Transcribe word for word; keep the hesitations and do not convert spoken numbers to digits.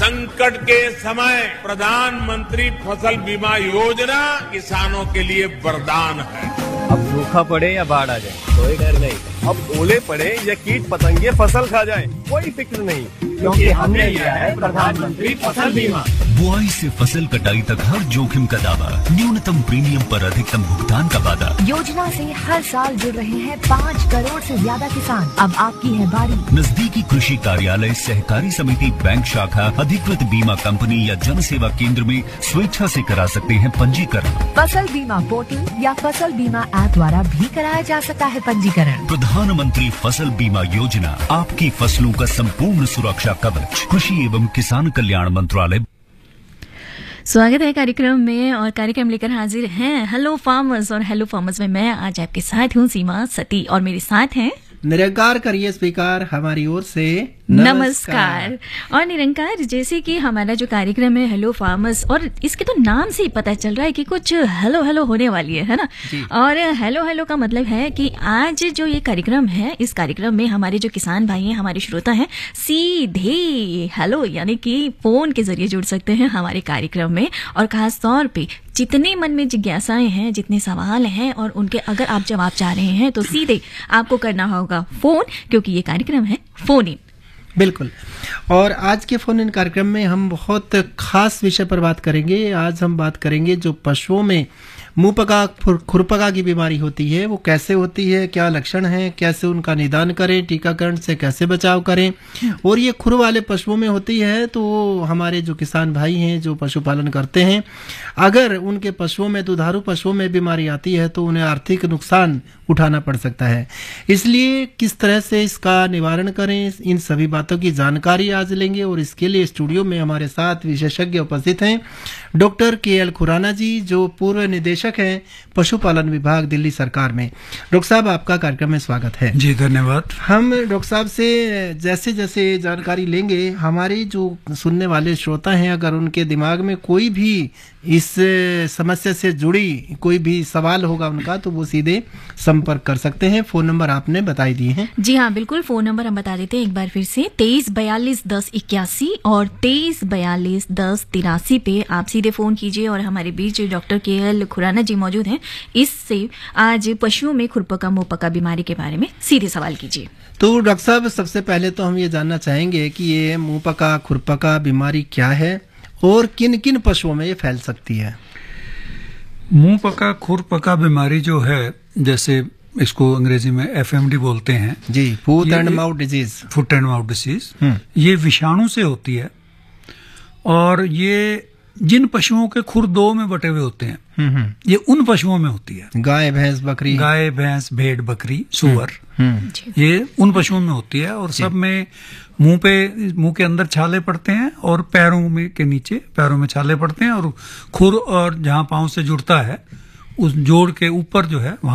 संकट के समय प्रधानमंत्री फसल बीमा योजना किसानों के लिए वरदान है। अब सूखा पड़े या बाढ़ आ जाए कोई डर नहीं। अब ओले पड़े या कीट पतंगे फसल खा जाए कोई फिक्र नहीं, क्योंकि हमने लिया है प्रधानमंत्री फसल बीमा। बुआई से फसल कटाई तक हर जोखिम का दावा, न्यूनतम प्रीमियम पर अधिकतम भुगतान का वादा। योजना से हर साल जुड़ रहे हैं पाँच करोड़ से ज्यादा किसान। अब आपकी है बारी। नजदीकी कृषि कार्यालय, सहकारी समिति, बैंक शाखा, अधिकृत बीमा कंपनी या जन सेवा केंद्र में स्वेच्छा से करा सकते हैं पंजीकरण। फसल बीमा पोर्टल या फसल बीमा ऐप द्वारा भी कराया जा सकता है पंजीकरण। प्रधानमंत्री फसल बीमा योजना, आपकी फसलों का संपूर्ण सुरक्षा कवच। कृषि एवं किसान कल्याण मंत्रालय। स्वागत है कार्यक्रम में और कार्यक्रम लेकर हाजिर हैं हेलो फार्मर्स। और हेलो फार्मर्स में मैं आज आपके साथ हूँ सीमा सती और मेरे साथ हैं निरंकार करिए स्वीकार हमारी ओर से नमस्कार।, नमस्कार और निरंकार, जैसे कि हमारा जो कार्यक्रम है हेलो फार्मर्स, और इसके तो नाम से ही पता चल रहा है कि कुछ हेलो हेलो होने वाली है है ना। और हेलो हेलो का मतलब है कि आज जो ये कार्यक्रम है, इस कार्यक्रम में हमारे जो किसान भाई हैं, हमारे श्रोता हैं, सीधे हेलो यानी कि फोन के जरिए जुड़ सकते हैं हमारे कार्यक्रम में। और खास तौर पे जितने मन में जिज्ञासाएं हैं, जितने सवाल हैं और उनके अगर आप जवाब चाह रहे हैं तो सीधे आपको करना होगा फोन, क्योंकि ये कार्यक्रम है फोन इन। बिल्कुल। और आज के फोन इन कार्यक्रम में हम बहुत खास विषय पर बात करेंगे। आज हम बात करेंगे जो पशुओं में मुंह पका खुरपका की बीमारी होती है, वो कैसे होती है, क्या लक्षण हैं, कैसे उनका निदान करें, टीकाकरण से कैसे बचाव करें। और ये खुर वाले पशुओं में होती है तो हमारे जो किसान भाई हैं जो पशुपालन करते हैं, अगर उनके पशुओं में, दुधारू पशुओं में बीमारी आती है तो उन्हें आर्थिक नुकसान उठाना पड़ सकता है। इसलिए किस तरह से इसका निवारण करें, इन सभी बातों की जानकारी आज लेंगे। और इसके लिए स्टूडियो में हमारे साथ विशेषज्ञ उपस्थित हैं डॉक्टर के एल खुराना जी, जो पूर्व निदेशक हैं पशुपालन विभाग दिल्ली सरकार में। डॉक्टर साहब, आपका कार्यक्रम में स्वागत है। जी धन्यवाद। हम डॉक्टर साहब से जैसे जैसे जानकारी लेंगे, हमारे जो सुनने वाले श्रोता हैं, अगर उनके दिमाग में कोई भी इस समस्या से जुड़ी कोई भी सवाल होगा उनका, तो वो सीधे संपर्क कर सकते हैं। फोन नंबर आपने बता दिए हैं। जी हाँ, बिल्कुल। फोन नंबर हम बता देते हैं एक बार फिर से, तेईस बयालीस दस इक्यासी और तेईस बयालीस दस तिरासी पे आप सीधे फोन कीजिए। और हमारे बीच डॉक्टर के एल खुराना जी मौजूद हैं। इससे आज पशुओं में खुरपका मुंहपका बीमारी के बारे में सीधे सवाल कीजिए। तो डॉक्टर साहब, सबसे पहले तो हम ये जानना चाहेंगे कि ये मुंहपका खुरपका बीमारी क्या है और किन किन पशुओं में ये फैल सकती है। मुंह पका खुरपका बीमारी जो है, जैसे इसको अंग्रेजी में एफ एम डी बोलते हैं जी, foot and mouth disease. Foot and mouth disease ये विषाणु से होती है। और ये जिन पशुओं के खुर दो में बटे हुए होते हैं, ये उन पशुओं में होती है। गाय भैंस बकरी, गाय भैंस भेड़ बकरी सूअर, ये उन पशुओं में होती है। और सब में मुंह पे, मुंह के अंदर छाले पड़ते हैं और पैरों में के नीचे पैरों में छाले पड़ते हैं। और खुर और जहां पांव से जुड़ता है उस जोड़ के ऊपर जो है वहां